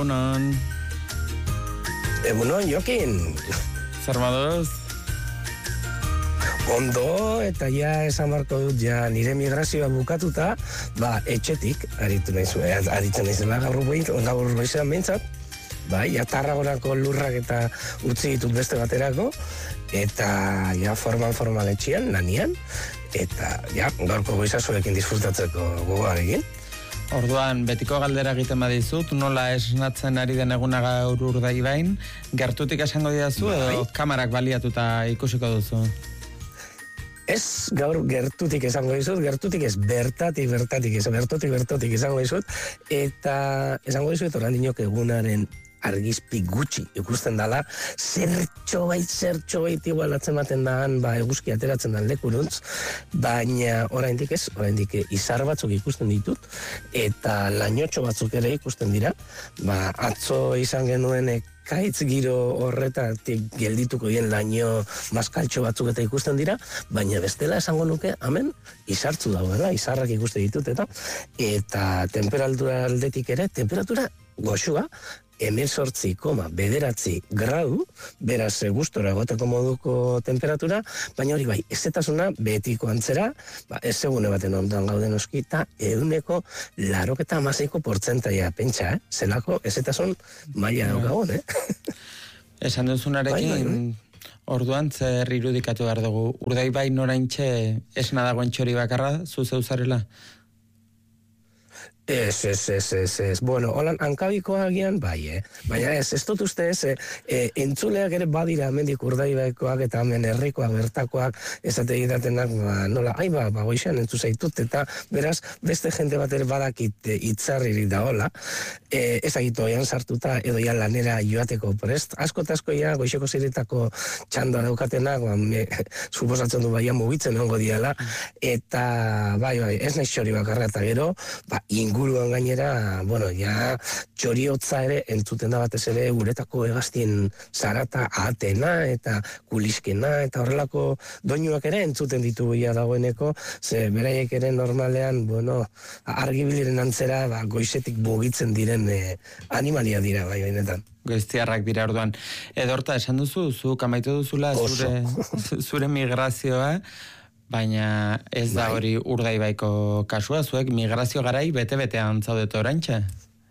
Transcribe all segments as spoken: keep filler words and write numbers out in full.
Egunon. Egunon, Jokin. Zer moduz? Ondo, eta ja esan barko dut, ja nire migrazioa bukatuta, ba, etxetik, aritu nahi zuen, aritzen nahi zela gaur goizean behintzat, ba, ja Tarragonako lurrak eta utzi ditut beste baterako, eta ja formal-formal etxean, lanian, eta ja gaurko goiza zuekin disfrutatzeko gogoarekin. Orduan, betiko galdera egiten badizut, nola esnatzen ari den eguna gaur Urdaibain, gertutik esango didazu edo kamarak baliatuta ikusiko duzu? Ez gaur gertutik esango dizut, gertutik ez, bertatik, bertatik ez, bertotik, bertotik esango dizut, eta esango dizut orain dinok egunaren argizpi gutxi ikusten dala, zertxo bait, zertxo bait igual atzematen daan, ba, eguzki ateratzen dan lekuruntz, baina oraindik ez, oraindik izar batzuk ikusten ditut, eta lainotxo batzuk ere ikusten dira, ba, atzo izan genuen kaitz giro horretatik geldituko dien laino maskaltxo batzuk eta ikusten dira, baina bestela esango nuke, hemen, izartzu dagoela, izarrak ikusten ditut, eta eta temperatura aldetik ere, temperatura goxua, hemezortzi koma bederatzi gradu, beraz gustora egoteko moduko temperatura, baina hori bai, ezetasuna betiko antzera, ba, ez egune baten ondoan gauden oski, eta ehuneko laroketa amaseiko portzentaia pentsa, eh? Zelako ezetasun maila daukagun, eh? Esan duzunarekin, orduan zer irudikatu behar dugu, Urdaibain oraintxe esna dagoen txori bakarra, zu zeu zarela? Ez, ez, ez, ez, ez. Bueno, holan, hankabikoa agian, bai, eh? Baina ez, ez dut uste ez, eh, entzuleak ere badira hemendik Urdaibaikoak eta hemen herrikoak, bertakoak, esate egitatenak, ba, nola, ai, ba, ba, goixean entzu zaitut, eta beraz, beste jente bat ere badakit itzarririk da hola, eh, ez agito oian sartuta, edo ja lanera joateko prest, asko eta asko ja, goixeko ziretako txanda daukatenak, ba, me, suposatzen du baia mugitzen ongo diala, eta, bai, bai, ez nahi txori bakarra, eta gero, ba, inguruan gainera, bueno, ja txoriotza ere entzuten da batez ere uretako hegaztien zarata atena eta kuliskena eta horrelako doinuak ere entzuten ditugu ja dagoeneko, ze beraiek ere normalean, bueno, argibiliren antzera, ba, goizetik mugitzen diren eh, animalia dira, bai, bainetan. Goiztiarrak dira orduan. Edorta, esan duzu, zu kamaitu duzula zure, zure migrazioa, baina ez da hori Urdaibaiko kasua, zuek migrazio garai bete-betean zaudete oraintxe?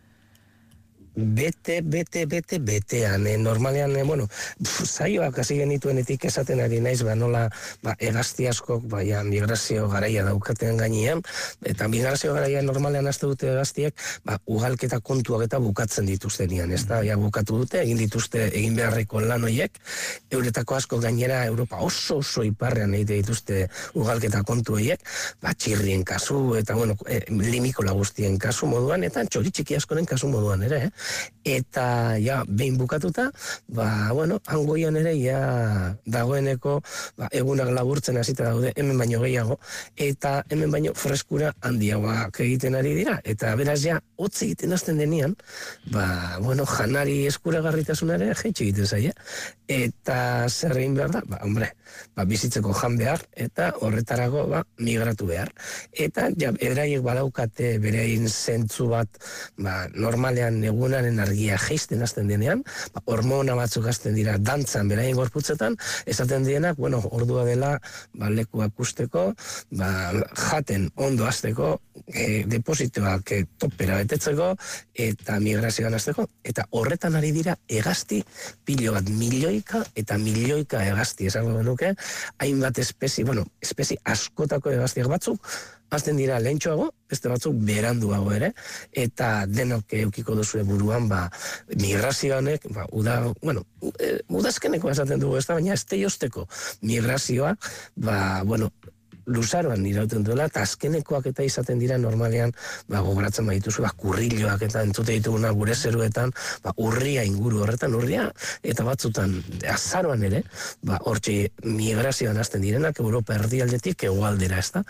Bete, bete, bete, betean, eh? Normalean, eh, bueno, pf, zaioak hasi genituenetik esaten ari naiz, ba, nola, ba, egazti askok, ba, ja, migrazio garaia daukaten gainean, eta migrazio garaia normalean azte dute egaztiek, ba, ugalketa kontuak eta bukatzen dituztenian, ez da, ja, bukatu dute, egin dituzte, egin beharreko lan horiek, euretako asko gainera Europa oso oso iparrean egite dituzte ugalketa kontu horiek, ba, txirrien kasu, eta, bueno, e, limikola guztien kasu moduan, eta txori txiki askoren kasu moduan ere, eh? Eta, ja, behin bukatuta, ba, bueno, hangoian ere, ja, dagoeneko, ba, egunak laburtzen hasita daude, hemen baino gehiago, eta hemen baino freskura handiagoak egiten ari dira, eta beraz, ja, hotz egiten hasten denean, ba, bueno, janari eskuragarritasunare jaitsi egiten zaie, eta zer egin behar da, ba, hombre, ba, bizitzeko jan behar, eta horretarago, ba, migratu behar. Eta, ja, beraiek badaukate berein zentzu bat, ba, normalean egunaren argia jeisten hasten denean, ba, hormona batzuk hasten dira dantzan beraien gorputzetan, esaten dienak, bueno, ordua dela, ba, lekuak usteko, ba, jaten ondo hasteko, e, depositoak e, topera betetzeko, eta migrazioan hasteko, eta horretan ari dira hegazti pilo bat, milioika eta milioika hegazti, esango genuke, hainbat espezi, bueno, espezi askotako hegaztiak batzuk, azten dira lehentxoago, beste batzuk beranduago ere, eta denok eukiko duzue buruan, ba, migrazioanek, ba, uda, bueno, udazkeneko esaten dugu ez da, baina ez teiosteko migrazioa, ba, bueno, luzaroan irauten duela, eta azkenekoak eta izaten dira normalean, ba, gogoratzen badituzu, ba, kurriloak eta entzute dituguna gure zeruetan, ba, urria inguru horretan, urria, eta batzutan azaroan ere, ba, hortxe migrazioan hasten direnak, Europa erdialdetik egualdera, ez da?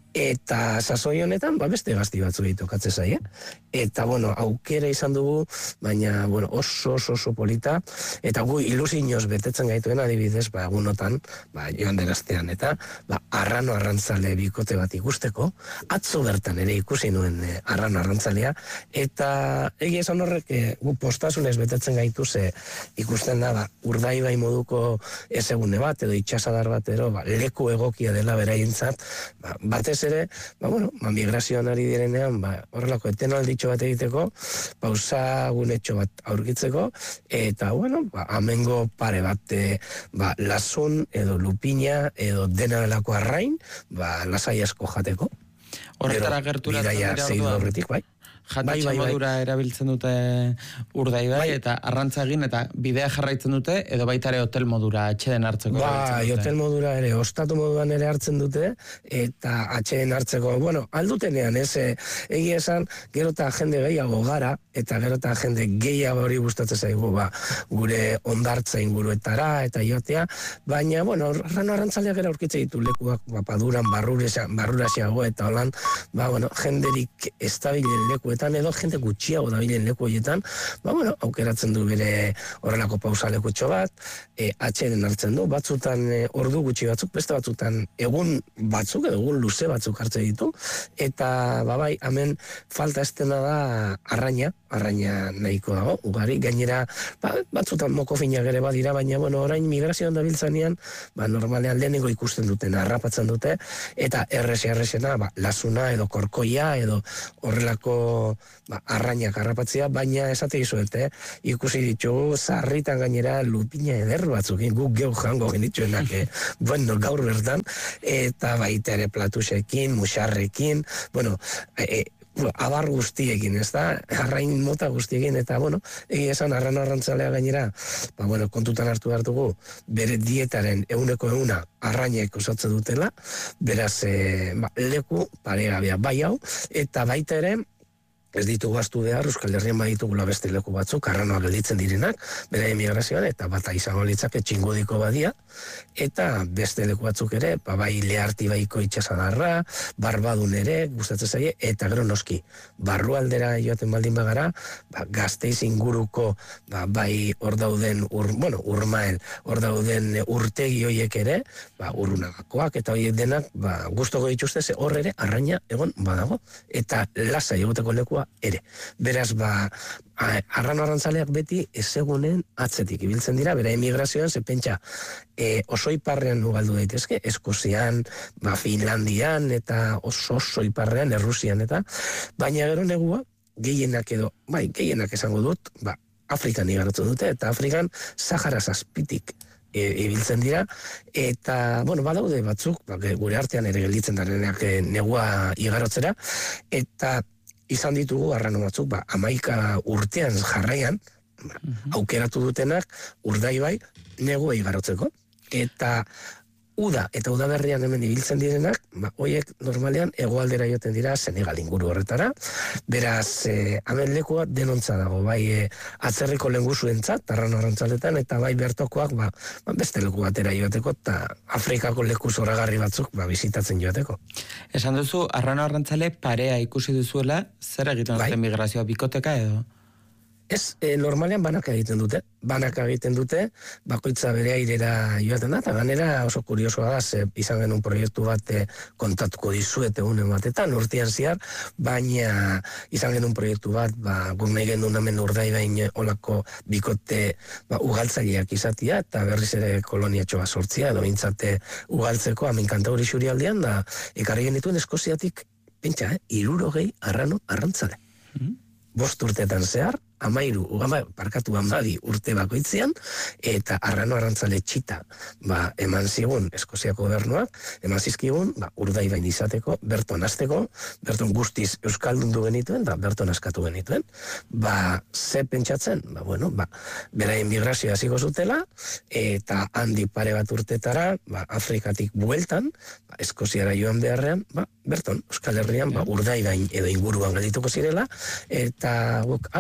Eta sasoi honetan, ba, beste gazti batzu ditokatze zaie. Eta, bueno, aukera izan dugu, baina, bueno, oso, oso, oso polita. Eta gu ilusioz betetzen gaituen adibidez, ba, egunotan, ba, joan deraztean, eta, ba, arrano arrantzale bikote bat ikusteko. Atzo bertan ere ikusi nuen eh, arrano arrantzalea. Eta, egia esan horrek, eh, gu postasunez betetzen gaitu, ze ikusten da, ba, Urdaibai moduko ezegune bat, edo itxasadar bat, edo, ba, leku egokia dela beraientzat, ba, batez ere, ba, bueno, ba, migrazioan ari direnean, ba, horrelako etenalditxo bat egiteko, pausa gunetxo bat aurkitzeko, eta, bueno, ba, amengo pare bat, e, ba, lasun, edo lupina, edo dena delako arrain, ba, lasai asko jateko. Horretara gerturatzen dira orduan. Horretik, bai. Jatetxe bai, bai, modura bai. Erabiltzen dute Urdaibai, bai. Eta arrantza egin, eta bidea jarraitzen dute, edo baita ere hotel modura atxeden hartzeko. Bai, hotel modura ere, ostatu moduan ere hartzen dute, eta atxeden hartzeko, bueno, aldutenean, ez, egia esan, gero eta jende gehiago gara, eta gero eta jende gehiago hori gustatzen zaigu, ba, gure ondartza inguruetara, eta joatea, baina, bueno, arrano arrantzaleak era aurkitze ditu lekuak, ba, paduran, barrurasiago, eta holan, ba, bueno, jenderik estabilen lekuetan, edo jende gutxiago dabilen leku horietan, ba, bueno, aukeratzen du bere horrelako pausa lekutxo bat, e, atxeden hartzen du, batzutan e, ordu gutxi batzuk, beste batzutan egun batzuk, edo egun luze batzuk hartzen ditu, eta, ba, bai, hemen falta estena da arraina, arraina nahiko dago, ugari, gainera, ba, batzutan moko finak ere badira, baina, bueno, orain migrazioan dabiltzanean, ba, normalean lehenengo ikusten duten, harrapatzen dute, eta erresi-erresena, ba, lasuna, edo korkoia, edo horrelako ba, arrainak harrapatzea, baina esate izuet, eh? Ikusi ditugu, zarritan gainera lupina eder batzuk, guk geu jango genitzuenak, eh? Bueno, gaur bertan, eta baita ere platusekin, musarrekin, bueno, e, abar guztiekin, ez da? Arrain mota guztiekin, eta, bueno, egia esan, arrano arrantzalea gainera, ba, bueno, kontutan hartu hartugu, bere dietaren euneko euna arrainek osatzen dutela, beraz, e, ba, leku paregabea bai hau, eta baita ere, ez ditugu astu behar, Euskal Herrian baditugula beste leku batzuk, arranoa gelditzen direnak, bere emigrazioan, eta bata izango litzake txingudiko badia, eta beste leku batzuk ere, ba, bai Leharti baiko itxasadarra, Barbadun ere, gustatzen zaie, eta gero noski, barrualdera joaten baldin bagara, ba, Gasteiz inguruko, ba, bai hor dauden, ur, bueno, urmael, hor dauden urtegi hoiek ere, ba, urrunagakoak, eta hoiek denak, ba, gustoko dituzte, ze hor ere, arraina egon badago, eta lasai egoteko leku ere. Beraz, ba, arrano arrantzaleak beti ezegunen atzetik ibiltzen dira, bera emigrazioan, ze pentsa, e, oso iparrean ugaldu daitezke, Eskozian, ba, Finlandian, eta oso oso iparrean, Errusian, eta, baina gero negua, gehienak edo, bai, gehienak esango dut, ba, Afrikan igarotu dute, eta Afrikan Sahara zazpitik e, ibiltzen dira, eta, bueno, badaude batzuk, ba, gure artean ere gelditzen darenak e, negua igarotzera, eta izan ditugu arrano batzuk, ba, amaika urtean jarraian, ba, aukeratu dutenak Urdaibai negua igarotzeko. Eta uda, eta udaberrian hemen ibiltzen direnak, ba, hoiek normalean hegoaldera joten dira Senegal inguru horretara, beraz, e, hemen lekua denontza dago, bai e, atzerriko lenguzuentzat, arrano arrantzaletan, eta bai bertokoak, ba, ba, beste leku batera joateko, eta Afrikako leku zoragarri batzuk, ba, bizitatzen joateko. Esan duzu, arrano arrantzale parea ikusi duzuela, zer egiten bai? Duten migrazioa bikoteka edo? Ez, e, normalean banaka egiten dute, banaka egiten dute, bakoitza bere airera joaten da, eta ganera oso kuriosoa da, ze izan genuen proiektu bat e, kontatuko dizuet egunen batetan, urtean ziar, baina izan genuen proiektu bat, ba, guk nahi genuen hemen Urdaibain olako bikote ba, ugaltzaileak izatia, eta berriz ere koloniatxo bat sortzia, edo bintzate ugaltzeko, hamin kantauri xuri aldean, da, ekarri genituen Eskoziatik, pentsa, eh, irurogei arrano arrantzale. Mm-hmm. Bost urtetan zehar, amairu, ama, parkatu amadi urte bakoitzean, eta arrano arrantzale txita, ba, eman zigun Eskoziako gobernuak, eman zizkigun, ba, Urdaibain izateko, berton azteko, berton guztiz euskaldundu genituen, da, berton askatu genituen, ba, ze pentsatzen, ba, bueno, ba, beraien migrazioa hasiko zutela, eta handi pare bat urtetara, ba, Afrikatik bueltan, ba, Eskoziara joan beharrean, ba, berton, Euskal Herrian, ba, Urdaibain edo inguruan geldituko zirela, eta guk hasi, eta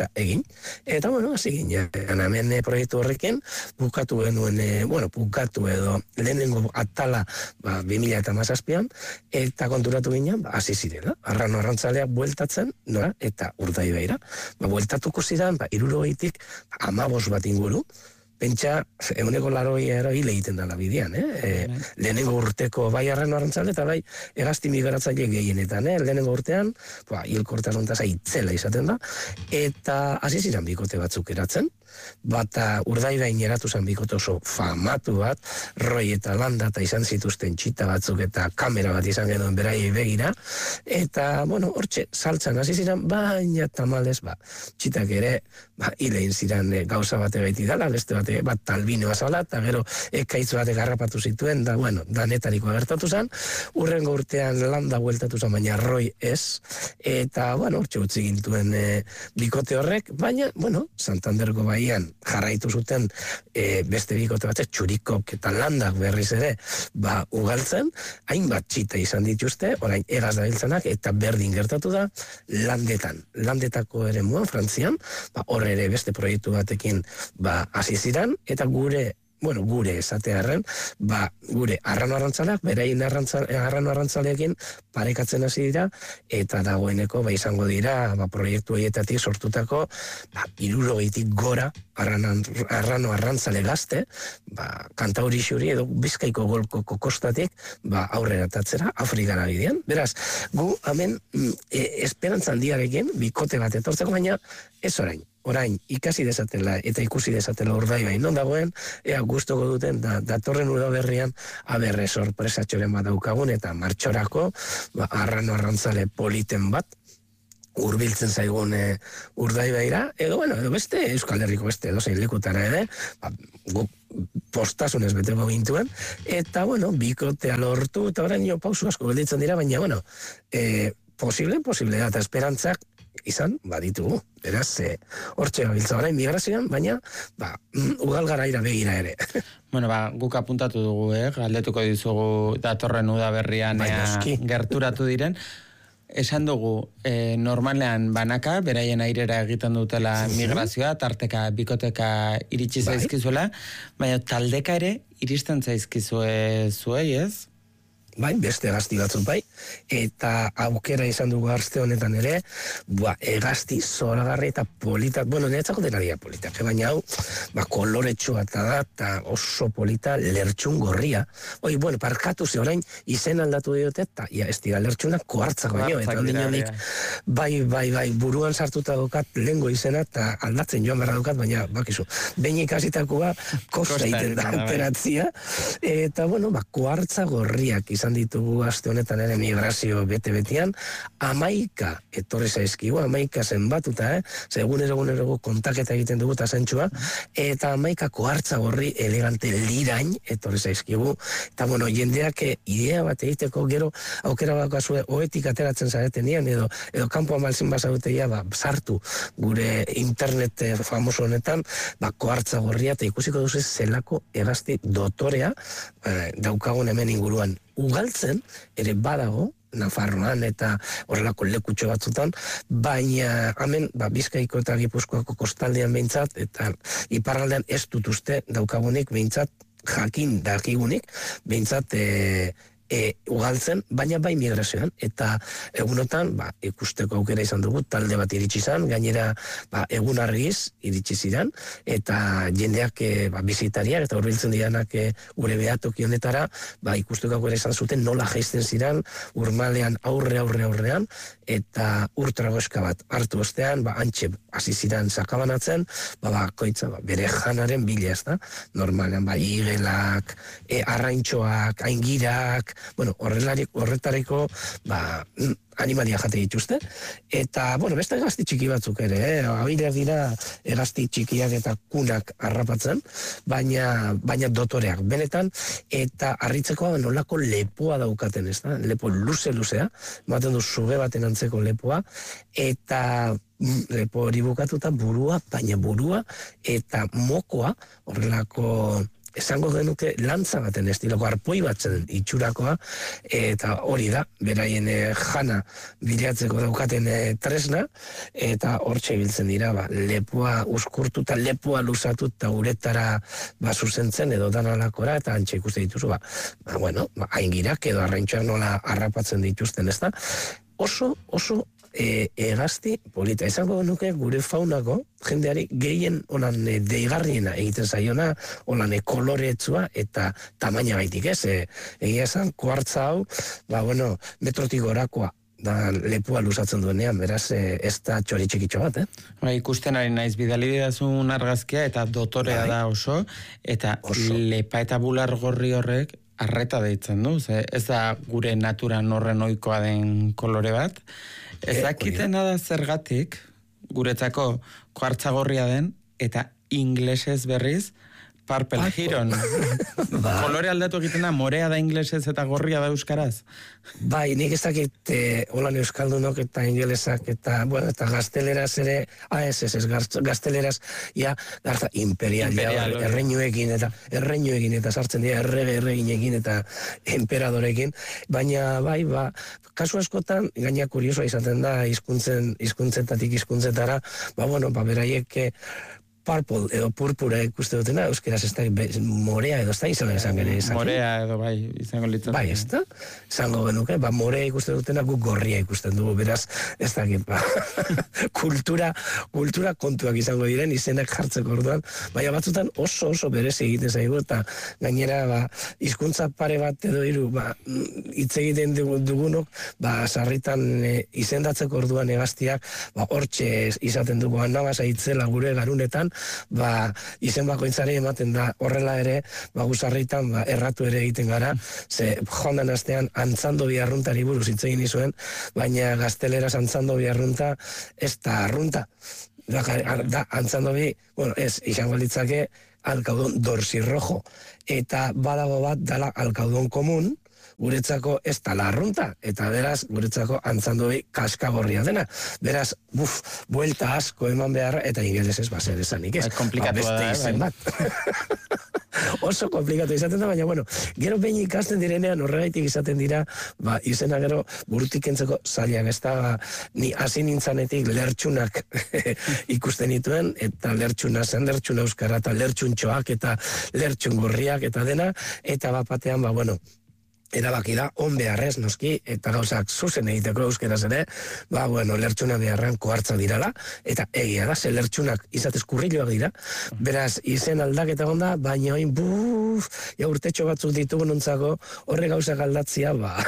egin. Eta, bueno, hasi ginen, hemen proiektu horrekin, bukatu genuen, bueno, bukatu edo lehenengo atala, ba, bi mila hamazazpian, eta konturatu ginen, ba, hasi zirela, arrano arrantzaleak bueltatzen, nora, eta Urdaibaira. Ba, bueltatuko ziren, ba, irurogeitik, amabos bat inguru, pentsa, eguneko laroi ero hile egiten dela bidean, eh? E, lehenengo urteko bai arrano arrantzale eta bai hegazti migratzaile gehienetan, eh? Lehenengo urtean, ba, hilkortasun tasa itzela izaten da, eta hasi ziren bikote batzuk eratzen, bata Urdaibain eratu zen bikote oso famatu bat, Roi eta Landa eta izan zituzten txita batzuk eta kamera bat izan genuen beraiei begira, eta, bueno, hortxe, saltzan hasi ziren, baina tamalez, ba, txitak ere, ba, hilein ziren e, gauza bate gaiti dala, beste bat bat talbino azala, eta gero ekaitz batek garrapatu zituen, da, bueno, danetariko agertatu zen, urrengo urtean Landa bueltatu zen, baina Roi ez, eta, bueno, hortxe utzi gintuen e, bikote horrek, baina, bueno, Santanderko baian jarraitu zuten e, beste bikote batek, Txurikok eta Landak berriz ere, ba, ugaltzen, hainbat txita izan dituzte, orain egaz dabiltzanak, eta berdin gertatu da, Landetan, Landetako ere muan, Frantzian, ba, horre ere beste proiektu batekin, ba, hasi ziren, eta gure, bueno, gure esatearren, ba, gure arrano arrantzaleak, berein arrano arrantzaleekin parekatzen hasi dira, eta dagoeneko, ba, izango dira, ba, proiektu horietatik sortutako, ba, hirurogeitik gora arrano, arrano arrantzale gazte, ba, Kantauri xuri edo Bizkaiko golkoko kostatik, ba, aurrera tatzera, Afrikara bidean. Beraz, gu, hemen, e, esperantza handiarekin, bikote bat etortzeko, baina ez orain. Orain, ikasi dezatela eta ikusi dezatela Urdaibain non dagoen, ea gustoko duten, da, datorren udaberrian, aberre sorpresatxoren bat daukagun, eta martxorako, ba, arrano arrantzale politen bat, hurbiltzen zaigun e, Urdaibaira, edo, bueno, edo beste, Euskal Herriko beste, edo zein lekutara ere, ba, guk postasunez beteko gintuen, eta, bueno, bikotea lortu, eta orain jo pausu asko gelditzen dira, baina, bueno, e, posible, posible, eta esperantzak, izan, baditugu. Beraz, e, hortxe gabiltza orain migrazioan, baina, ba, ugal garaira begira ere. Bueno, ba, guk apuntatu dugu, eh? Galdetuko dizugu datorren udaberrian ea gerturatu diren. Esan dugu, e, normalean banaka, beraien airera egiten dutela migrazioa, tarteka, bikoteka iritsi zaizkizuela, baina taldeka ere iristen zaizkizue zuei, ez? Bai, beste gazti batzuk bai, eta aukera izan dugu arzte honetan ere, ba, egazti zoragarri eta politak, bueno, niretzako dena dira politak, baina hau, ba, koloretsua eta da, eta oso polita lertxun gorria. Oi, bueno, parkatu ze orain izen aldatu diote, eta ja, ez dira lertxunak kohartzak baino, eta ondinonik, bai, bai, bai, buruan sartuta dukat lehengo izena, eta aldatzen joan berra dukat, baina, bakizu, behin ikasitakoa kosta egiten da alteratzia, eta, bueno, ba, kohartza gorriak izan ditugu aste honetan ere migrazio bete-betian, amaika etorri zaizkigu, amaika zenbatuta, eh? Segunero egunero kontaketa egiten dugu tasentxua, eta amaika kohartza gorri elegante lirain etorri zaizkigu, eta bueno, jendeak idea bat egiteko gero aukera bakazue oetik ateratzen zaretenian, edo, edo kanpo amalzin bazauteia, ba, sartu gure internet famoso honetan, ba, kohartza gorria, eta ikusiko duzu zelako egazti dotorea eh, daukagun hemen inguruan. Ugaltzen, ere badago, Nafarroan eta horrelako lekutxo batzutan, baina hemen ba, Bizkaiko eta Gipuzkoako kostaldean behintzat, eta iparraldean ez dut uste daukagunik behintzat, jakin dakigunik, behintzat e, e, ugaltzen, baina bai migrazioan, eta egunotan ba, ikusteko aukera izan dugu, talde bat iritsi izan, gainera ba, egun argiz iritsi ziren, eta jendeak e, ba, bizitariak eta hurbiltzen dianak e, gure behatoki honetara, ba, ikusteko aukera izan zuten nola jaisten ziren, urmalean aurre aurre aurrean, eta urtragoeska bat hartu ostean, ba, antxe hasi ziren sakabanatzen, ba, ba, koitza, ba, bere janaren bila, ez da? Normalean, ba, igelak, e, arraintxoak, aingirak, bueno, horrelarik, horretariko, ba, animalia jate dituzte, eta, bueno, beste egazti txiki batzuk ere, eh? Abideak dira egazti txikiak eta kunak harrapatzen, baina, baina dotoreak, benetan, eta harritzeko nolako lepoa daukaten, ez da? Lepo luze-luzea, ematen du suge baten antzeko lepoa, eta lepo hori bukatuta burua, baina burua, eta mokoa, horrelako esango genuke lantza baten estiloko arpoi batzen itxurakoa, eta hori da, beraien e, jana bilatzeko daukaten e, tresna, eta hortxe ibiltzen dira, ba, lepua uskurtu eta lepua luzatu eta uretara ba, zuzentzen edo danalakora, eta antxe ikuste dituzu, ba, ba bueno, ba, aingirak edo arraintxoak nola harrapatzen dituzten, ez da? Oso, oso E, egazti polita. Izango nuke gure faunako jendeari gehien olan e, deigarriena egiten zaiona, olan e, koloretsua eta tamaina gaitik, ez? E, egia esan, kuartza hau, ba, bueno, metrotik gorakoa da lepua luzatzen duenean, beraz e, ez da txori txikitxo bat, eh? Ba, ikusten ari naiz, bidali didazun argazkia eta dotorea da oso, eta oso. Lepa eta bular gorri horrek arreta deitzen du, ze ez da gure naturan horren ohikoa den kolore bat. Ez dakitena da zergatik, guretzako kuartza gorria den, eta inglesez berriz, Purple Heron. Ba. Kolore aldatu egiten da, morea da inglesez eta gorria da euskaraz? Bai, nik ez dakit eh, holan euskaldunok eta ingelesak eta, bueno, eta gazteleraz ere, ah, ez, ez, ez, gazteleraz, ja, garza, imperial, imperial ja, erreinuekin eta erreinuekin eta sartzen dira errege erreginekin eta emperadorekin, baina, bai, ba, kasu askotan, gaina kuriosoa izaten da, hizkuntzen, hizkuntzetatik hizkuntzetara, ba, bueno, ba, beraiek, purple edo purpura ikuste dutena, euskeraz ez da morea edo ez da izan izan gene izan. Morea edo bai, izango litzatu. Bai, ez da, izango genuke, ba, morea ikuste dutena guk gorria ikusten dugu, beraz, ez da, ba, kultura, kultura kontuak izango diren, izenak jartzeko orduan, baina batzutan oso oso berezi egiten zaigu, eta gainera, ba, hizkuntza pare bat edo hiru, ba, hitz egiten dugunok, ba, sarritan e, izendatzeko orduan egaztiak, ba, hortxe izaten dugu, anabasa itzela gure garunetan, ba, izen bakoitzari ematen da horrela ere, ba, guzarritan ba, erratu ere egiten gara, ze jondan astean antzando biarruntari buruz hitz egin izuen, baina gazteleraz antzando biarrunta ez da arrunta. Da, da antzando bi, bueno, ez, izango litzake alkaudon dorsirrojo, eta badago bat dala alkaudon komun, guretzako ez tala arrunta, eta beraz, guretzako antzandoi kaskagorria dena. Beraz, buf, buelta asko eman beharra, eta ingeles ez baser esanik ez. Komplikatu ba, beste izen bat. Oso komplikatu izaten da, baina, bueno, gero behin ikasten direnean, horregaitik izaten dira, ba, izena gero burutik entzeko zailak, ez da, ba, ni hasi nintzanetik lertxunak ikusten dituen, eta lertxuna zen, lertxuna euskara, eta lertxuntxoak, eta lertxun gorriak, eta dena, eta bapatean, ba, bueno, erabaki da, on beharrez noski, eta gauzak zuzen egiteko euskeraz ere, ba, bueno, lertxuna beharran kohartza dirala, eta egia da, ze lertxunak izatez kurriloak dira, beraz, izen aldaketa onda, baina oin, buf, ja urtetxo batzuk ditugu nontzako, horre gauzak aldatzia, ba,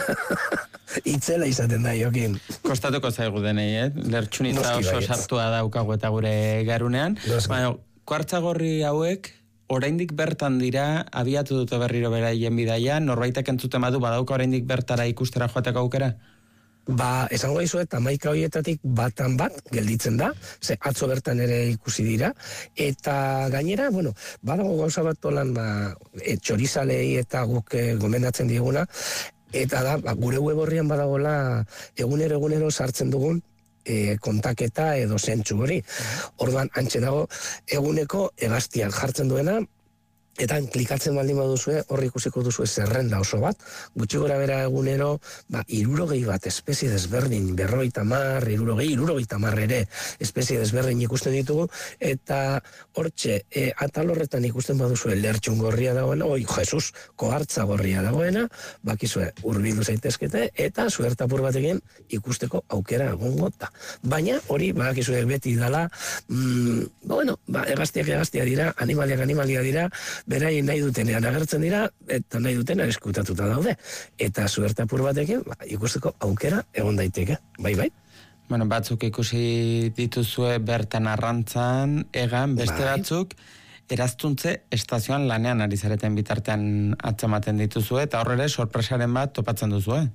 itzela izaten da, jokin. Kostatuko zaigu denei, eh? Lertxunitza oso sartua daukagu eta gure garunean, baina, kuartza gorri hauek, oraindik bertan dira, abiatu dute berriro beraien bidaia, norbaitek entzuten badu badauka oraindik bertara ikustera joateko aukera? Ba, esango dizuet, hamaika horietatik batan bat gelditzen da, ze atzo bertan ere ikusi dira, eta gainera, bueno, badago gauza bat olan, ba, e, txorizalei eta guk e, gomendatzen dieguna, eta da, ba, gure web horrian badagola egunero egunero sartzen dugun, E, kontaketa edo zentsu hori. Orduan, antxe dago, eguneko egaztian jartzen duena, eta klikatzen baldin baduzue, horri ikusiko duzue zerrenda oso bat, gutxi gora bera egunero, ba, irurogei bat espezie desberdin, berroi tamar, irurogei, irurogei tamar ere espezie desberdin ikusten ditugu, eta hortxe, e, atal horretan ikusten baduzue lertxun gorria dagoena, oi, Jesus, kohartza gorria dagoena, bakizue, urbildu zaitezkete, eta suertapur batekin ikusteko aukera egongo da. Baina, hori, bakizue beti dala, mm, bueno, ba, egaztiak egaztia dira, animaliak animalia dira, beraien nahi dutenean agertzen dira, eta nahi dutena eskutatuta daude. Eta suertapur batekin, ba, ikusteko aukera egon daiteke, bai, bai. Bueno, batzuk ikusi dituzue bertan arrantzan, egan, beste bai. Batzuk, eraztuntze estazioan lanean ari zareten bitartean atzamaten dituzue, eta horrere sorpresaren bat topatzen duzue.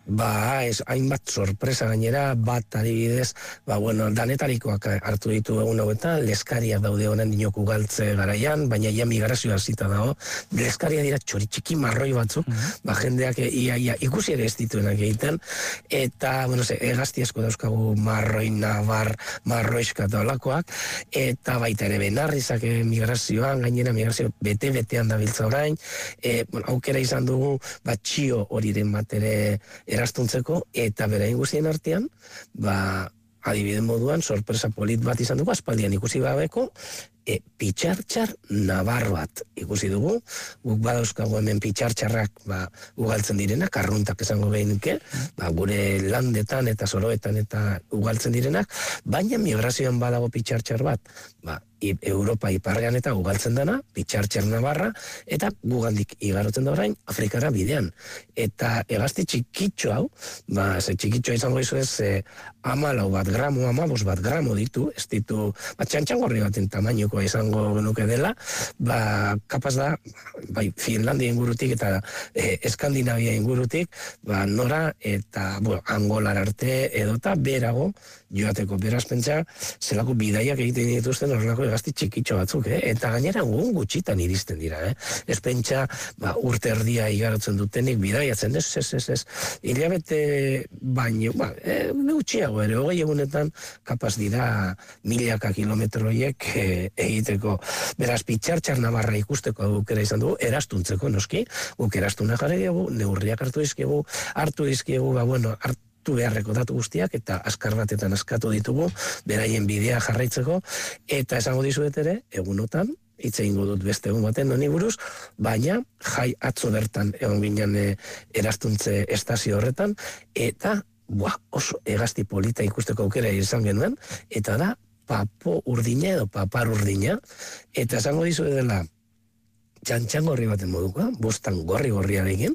Ba, ez, hainbat sorpresa gainera, bat adibidez, ba, bueno, danetarikoak hartu ditu egun hauetan, leskaria daude honen dinoku galtze garaian, baina ja migrazioa zita dago, leskaria dira txori txiki marroi batzuk, mm-hmm. ba, jendeak ia, ia, ikusi ere ez dituenak egiten, eta, bueno, ze, egazti asko dauzkagu marroi nabar, marroiska eta olakoak, eta baita ere benarrizak migrazioan, gainera migrazio bete-betean dabiltza orain, e, bueno, aukera izan dugu, ba, txio horiren bat ere erastuntzeko, eta berain guztien artean, ba, adibide moduan, sorpresa polit bat izan dugu, aspaldian ikusi gabeko, e, pitxartxar nabar bat ikusi dugu, guk badauzkago hemen pitxartxarrak ba, ugaltzen direnak, arruntak esango behinuke, ba, gure landetan eta zoroetan eta ugaltzen direnak, baina migrazioan badago pitxartxar bat, ba, Europa iparrean eta ugaltzen dana, pitxartxar nabarra, eta gugandik igarotzen da orain, Afrikara bidean. Eta egazti txikitxo hau, ba, ze txikitxoa izango izu ez, e, amalau bat gramo, amabos bat gramo ditu, ez ditu, ba, txantxangorri baten tamainoko izango genuke dela, ba, kapaz da, bai, Finlandia ingurutik eta e, Eskandinavia ingurutik, ba, nora eta, bueno, Angolar arte edota berago, joateko beraz pentsa, zelako bidaiak egiten dituzten horrelako egazti txikitxo batzuk, eh? Eta gainera gun gutxitan iristen dira, eh? Ez pentsa, ba, urte erdia igarotzen dutenik bidaiatzen, ez, ez, ez, ez, hilabete baino, ba, e, gutxiago ere, hogei egunetan kapaz dira milaka kilometroiek e, egiteko. Beraz, pitxartxar nabarra ikusteko aukera izan dugu, erastuntzeko noski, guk erastunak jarri dugu, neurriak hartu dizkigu, hartu dizkigu, ba, bueno, hartu beharreko datu guztiak eta askar batetan askatu ditugu, beraien bidea jarraitzeko, eta esango dizuet ere, egunotan, hitz egingo dut beste egun baten honi buruz, baina jai atzo bertan egon ginen e, erastuntze estazio horretan, eta buah, oso egazti polita ikusteko aukera izan genuen, eta da papo urdina edo papar urdina, eta esango dizuet dela, txantxangorri baten modukoa, bostan gorri-gorriarekin,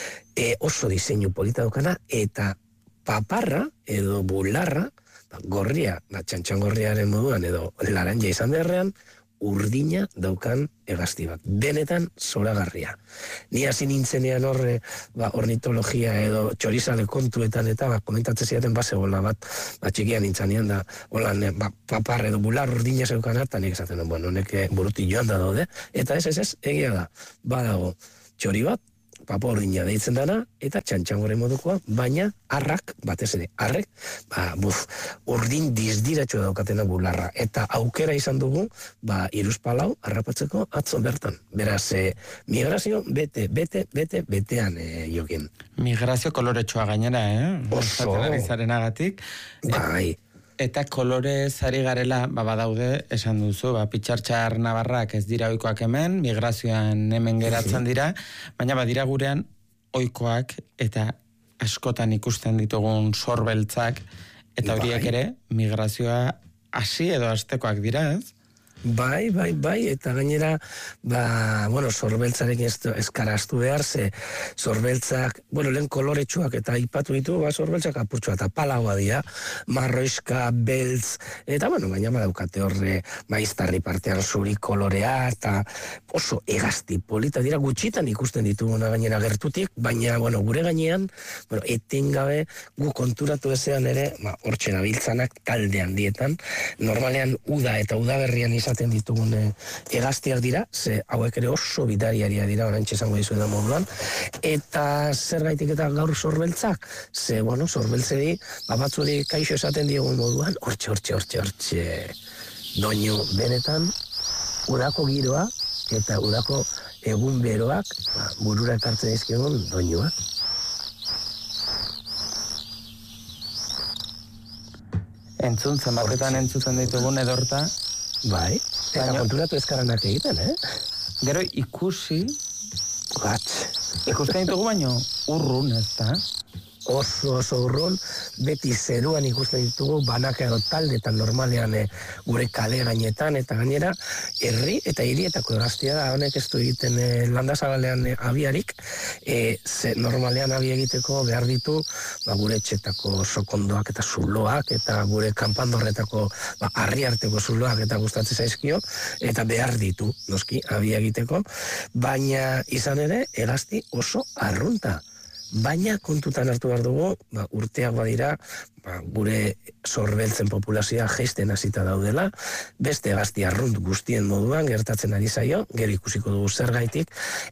e, oso diseinu polita dukana, eta paparra edo bularra, ba, gorria, ba, txantxangorriaren moduan edo laranja izan beharrean, urdina daukan egazti bat. Benetan zoragarria. Ni hasi nintzenean horre, ba, ornitologia edo txorizale kontuetan eta ba, komentatzen zidaten base gola bat, ba, txikian nintzanean da, holan, ba, papar edo bular urdina zeukan hartan, nik esaten, bueno, neke buruti joan da daude, eta ez, ez, ez, egia da, badago, txori bat, papa urdina deitzen dana, eta txantxangore modukoa, baina arrak, batez ere, arrek, ba, buf, urdin dizdiratxo daukatena bularra. Eta aukera izan dugu, ba, iruzpalau, harrapatzeko atzo bertan. Beraz, e, migrazio, bete, bete, bete, betean e, jokin. Migrazio koloretxoa gainera, eh? Oso. Agatik. Bai. Eta kolore zari garela, ba, badaude, esan duzu, ba, pitxartxar nabarrak ez dira oikoak hemen, migrazioan hemen geratzen dira, baina badira gurean oikoak eta askotan ikusten ditugun sorbeltzak, eta horiek ere migrazioa hasi edo hastekoak dira, ez? Bai, bai, bai, eta gainera, ba, bueno, sorbeltzarekin eskaraztu behar, ze sorbeltzak, bueno, lehen koloretsuak eta aipatu ditu, ba, sorbeltzak apurtxua eta palagoa dira, marroiska, beltz, eta, bueno, baina badaukate horre, maiztarri partean zuri kolorea, eta oso egazti polita dira, gutxitan ikusten dituguna gainera gertutik, baina, bueno, gure gainean, bueno, etengabe gu konturatu ezean ere, ba, hortxe nabiltzanak talde handietan, normalean uda eta udaberrian izan ditugun egaztiak dira, ze hauek ere oso bidariaria dira, orantxe esango dizu da moduan, eta zer gaitik eta gaur sorbeltzak, ze, bueno, sorbeltzeri, babatzuri kaixo esaten diogun moduan, hortxe, hortxe, hortxe, hortxe, doinu benetan, udako giroa, eta udako egun beroak, ba, burura ekartzen dizkigun doinua. Entzun, zenbatetan entzuten ditugun edorta, bai, eta baina, konturatu ezkaranak egiten, eh? Gero ikusi, Gatz. ikusten ditugu baino urrun, ez da? Oso, oso urrun, beti zeruan ikusten ditugu, banaka edo taldetan normalean e, gure kale gainetan, eta gainera, herri eta hirietako egaztia da, honek ez du egiten e, landazabalean e, abiarik, e, ze normalean abi egiteko behar ditu, ba, gure etxetako sokondoak eta zuloak, eta gure kanpandorretako ba, harri arteko zuloak eta gustatzen zaizkio, eta behar ditu, noski, abi egiteko, baina izan ere, egazti oso arrunta. baina kontutan hartu behar dugu, ba, urteak badira, ba, gure sorbeltzen populazioa jaisten hasita daudela, beste gazti arrunt guztien moduan gertatzen ari zaio, gero ikusiko dugu zergaitik,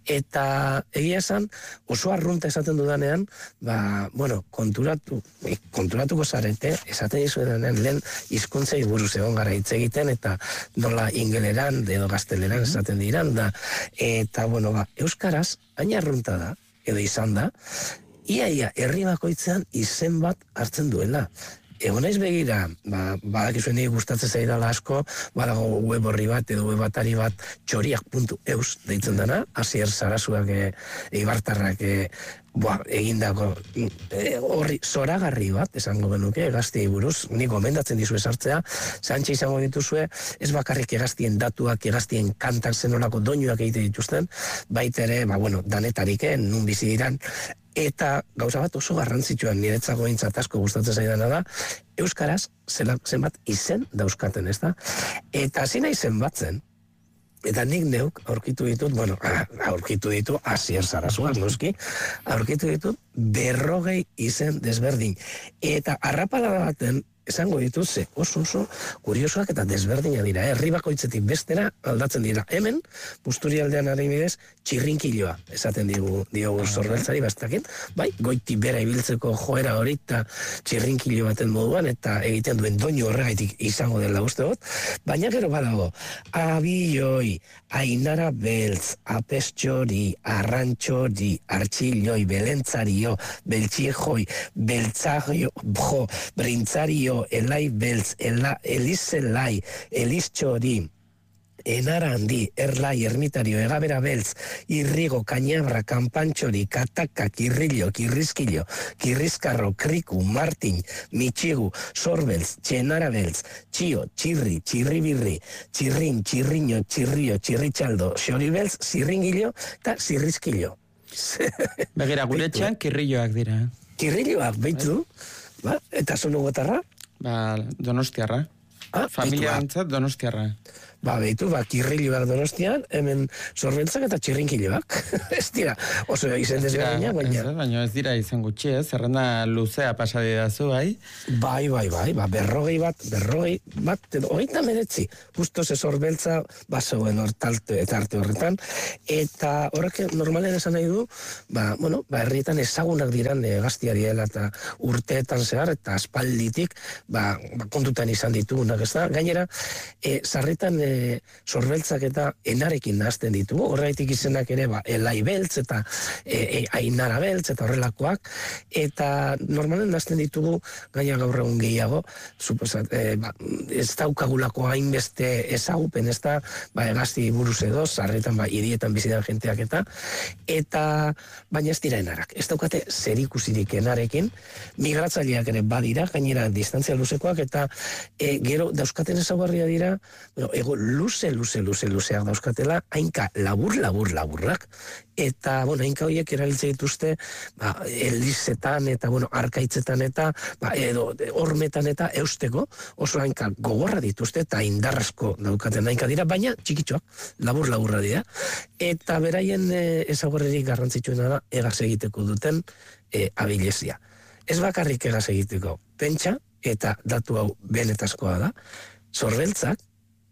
eta egia esan, oso arrunta esaten dudanean, ba, bueno, konturatu, konturatuko zarete, esaten izuenean lehen hizkuntzei buruz egon gara hitz egiten, eta nola ingeleran, edo gazteleran esaten diran, da, eta, bueno, ba, euskaraz, hain arrunta da, edo izan da, iaia herri bakoitzean izen bat hartzen duela. Egon naiz begira, ba, badakizuen nire gustatzen zaidala asko, badago web horri bat edo web atari bat txoriak puntu eus deitzen dana, Asier Sarasuak e, Eibartarrak e, Boa, egindako horri zoragarri bat, esango benuke, egaztiei buruz, nik gomendatzen dizue sartzea, zantxe izango dituzue, ez bakarrik egaztien datuak, egaztien kantak zenolako doinuak egite dituzten, baita ere, ba, bueno, danetarik, eh, nun bizi diran, eta gauza bat oso garrantzitsuan niretzako eintzat asko gustatzen zaidana da, euskaraz zenbat izen dauzkaten, ez da? Eta hasi nahi zenbatzen, eta nik neuk aurkitu ditut, bueno, aurkitu ditu, Asier Sarasuak noski, aurkitu ditut berrogei izen desberdin. Eta arrapalada baten, esango ditut, ze oso oso kuriosoak eta desberdina dira. Herri bakoitzetik bestera aldatzen dira. Hemen, Busturialdean adibidez, txirrinkiloa esaten digu diogu sorbeltzari bastakin, bai, goiti bera ibiltzeko joera hori eta txirrinkilo baten moduan, eta egiten duen doinu horregaitik izango dela uste dut, baina gero badago, abioi, ainara beltz, apestxori, arrantxori, artxilloi, belentzario, beltxiejoi, beltzaio, jo, brintzario, elai beltz, ela, elizelai, eliztxori, enara handi, erlai, ermitario, egabera beltz, irrigo, kañabra, kampantxori, kataka, kirrillo, kirrizkillo, kirrizkarro, kriku, martin, mitxigu, sorbeltz, txenara beltz, txio, txirri, txirribirri, txirrin, txirriño, txirrio, txirritxaldo, xori beltz, zirringillo, eta zirrizkillo. Begira, gure txan kirrilloak dira. Kirrilloak, behitu, ba, eta zonu gotarra? Ba, donostiarra. Ah, familia antzat donostiarra. Ba, behitu, ba, kirrilloak Donostian, hemen sorbeltzak eta txirrinkiloak. Ez dira, oso izen desberdina, baina... Ez, baina ez dira izan gutxi, ez? Zerrenda luzea pasadi dazu, bai? Bai, bai, bai, ba, berrogei bat, berrogei bat, hogeita meretzi, justo ze sorbeltza basoen hortalte eta arte horretan, eta horrek normalen esan nahi du, ba, bueno, ba, herrietan ezagunak diran e, gaztiariela eta urteetan zehar, eta aspalditik, ba, ba kontutan izan ditugunak, ez da? Gainera, e, sarritan e, sorbeltzak eta enarekin nahazten ditugu, horreitik izenak ere, ba, elai beltz eta e, e, ainara beltz eta horrelakoak, eta normalen nahazten ditugu, gaina gaur egun gehiago, suposat, e, ba, ez daukagulako hainbeste ezagupen, ez da, ba, egazti buruz edo, sarretan, ba, hirietan bizidan jenteak eta, eta, baina ez dira enarak, ez daukate zerikusirik enarekin, migratzaileak ere badira, gainera distantzia luzekoak, eta e, gero dauzkaten ezaugarria dira, bueno, ego luze, luze, luze, luzeak dauzkatela, hainka labur, labur, laburrak, eta, bueno, hainka horiek erabiltze dituzte, ba, elizetan eta, bueno, arkaitzetan eta, ba, edo, hormetan eta eusteko, oso hainka gogorra dituzte, eta indarrasko daukaten hainka dira, baina txikitxoak, labur, laburra dira, eta beraien e, ezaugarririk garrantzitsuena da, egaz egiteko duten e, abilezia. Ez bakarrik egaz egiteko, pentsa, eta datu hau benetazkoa da, sorbeltzak,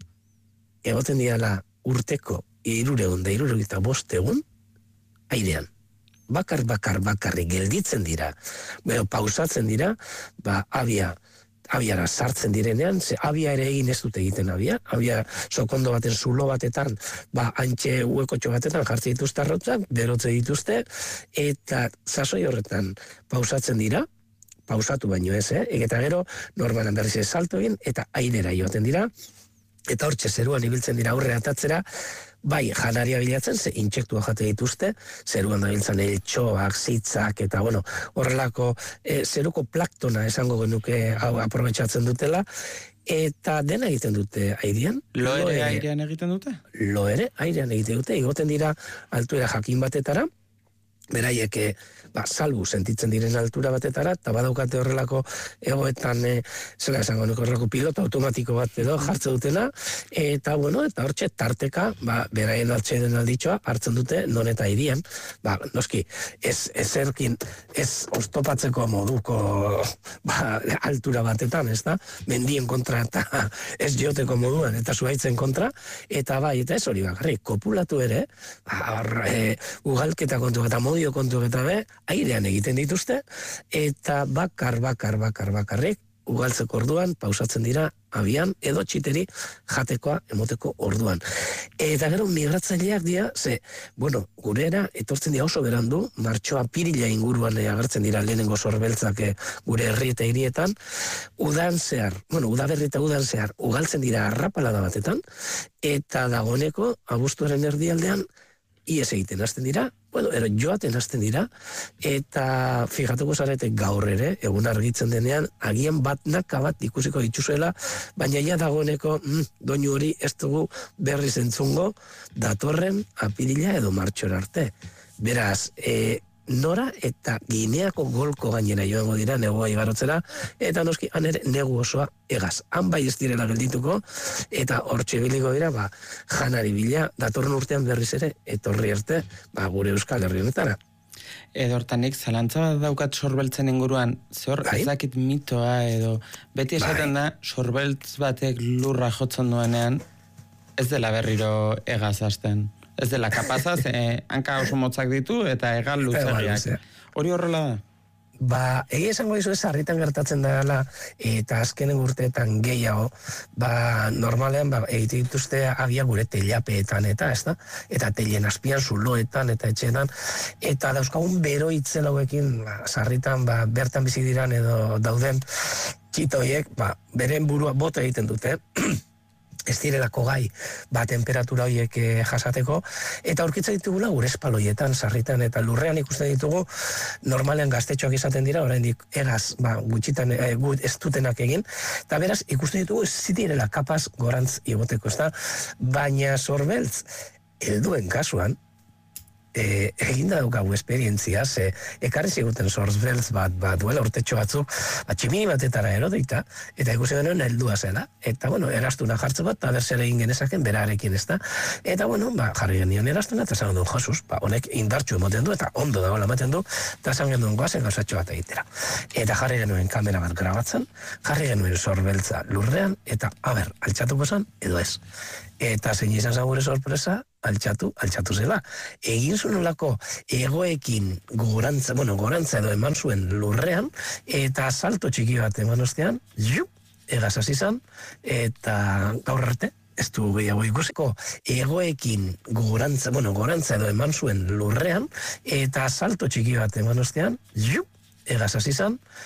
egoten diala urteko irureun da irureun bost egun, airean. Bakar, bakar, bakarri gelditzen dira, bueno, pausatzen dira, ba, abia, abiara sartzen direnean, ze abia ere egin ez dute egiten abia, abia sokondo baten zulo batetan, ba, antxe huekotxo batetan jartzen dituzte arrotzak, berotze dituzte, eta sasoi horretan pausatzen dira, pausatu baino ez, eh? Eta gero, normalan berriz ez salto egin, eta airera joaten dira, eta hortxe zeruan ibiltzen dira aurre atatzera, bai, janaria bilatzen, ze intsektua jate dituzte, zeruan da biltzen eltxoak, zitzak, eta bueno, horrelako e, zeruko plaktona esango genuke hau aprobetxatzen dutela, eta dena egiten dute airean. Lo ere airean egiten dute? Lo ere airean egiten dute, igoten dira altuera jakin batetara, beraiek ba, salbu sentitzen diren altura batetara, eta badaukate horrelako egoetan, e, zela esango nuke horrelako piloto automatiko bat edo jartzen dutena, eta bueno, eta hortxe tarteka, ba, beraien altxeden alditxoa hartzen dute non eta irian, ba, noski, ez ezerkin, ez oztopatzeko moduko ba, altura batetan, ez da, mendien kontra eta ez joteko moduan, eta zuaitzen kontra, eta bai, eta ez hori bakarrik, kopulatu ere, ba, e, ugalketa kontu eta modio kontu eta be, airean egiten dituzte, eta bakar, bakar, bakar, bakarrik, ugaltzeko orduan, pausatzen dira abian, edo txiteri jatekoa emoteko orduan. Eta gero migratzaileak dira, ze, bueno, gurera, etortzen dira oso berandu, martxoa pirila inguruan agertzen dira lehenengo sorbeltzak gure herri eta hirietan, udan zehar, bueno, udaberri eta udan zehar, ugaltzen dira arrapalada batetan, eta dagoeneko, abuztuaren erdialdean, ies egiten hasten dira, bueno, ero joaten hasten dira, eta fijatuko zarete gaur ere, egun argitzen denean, agian bat naka bat ikusiko dituzuela, baina ja dagoeneko, mm, doinu hori ez dugu berriz entzungo, datorren apirila edo martxora arte. Beraz, e, Nora eta Gineako golko gainera joango dira negoa igarotzera, eta noski han ere negu osoa egaz. Han bai ez direla geldituko, eta hortxe biliko dira, ba, janari bila, datorren urtean berriz ere, etorri arte, ba, gure Euskal Herri honetara. Edo hortanik, zalantza bat daukat sorbeltzen inguruan, zehor bai? ezakit mitoa edo, beti esaten bai. da, sorbeltz batek lurra jotzen duenean, ez dela berriro egaz hasten. Ez dela kapazaz, eh, hanka oso motzak ditu eta egal luzegiak. Hori horrela da? Ba, egia esango dizu ez, harritan gertatzen dela, eta azkenen urteetan gehiago, ba, normalean, ba, egite dituzte abia gure teilapeetan, eta, ez da? Eta teilen azpian, zuloetan, eta etxeetan, eta dauzkagun bero itzen hauekin, ba, sarritan, ba, bertan bizi diran edo dauden txitoiek, ba, beren burua bota egiten dute, ez direlako gai, ba, temperatura horiek e, jasateko, eta aurkitzen ditugula gure espaloietan, sarritan, eta lurrean ikusten ditugu, normalean gaztetxoak izaten dira, oraindik egaz, ba, gutxitan, e, gut ez dutenak egin, eta beraz, ikusten ditugu, ez direla kapaz gorantz igoteko, ez da, baina sorbeltz, helduen kasuan, E, eginda daukagu esperientzia, ze ekarri ziguten sorbeltz bat, bat duela urtetxo batzuk, bat tximini batetara erodeita, eta ikusi genuen heldua zela, eta bueno, erastuna jartze bat, eta berzera egin genezaken berarekin ez da, eta bueno, ba, jarri genion erastuna, eta zan duen jasuz, ba, honek indartxu emoten du, eta ondo dagoela ematen du, eta zan genuen goazen gauzatxo bat egitera. Eta jarri genuen kamera bat grabatzen, jarri genuen sorbeltza lurrean, eta, aber, altxatuko zan, edo ez. Eta zein izan zen gure sorpresa, altxatu, altxatu zela. Egin zuen olako egoekin gorantza, bueno, gorantza edo eman zuen lurrean, eta salto txiki bat eman ostean, jup, egaz hasi zan, eta gaur arte, ez du gehiago ikusiko, egoekin gorantza, bueno, gorantza edo eman zuen lurrean, eta salto txiki bat eman ostean, jup, egaz hasi zan,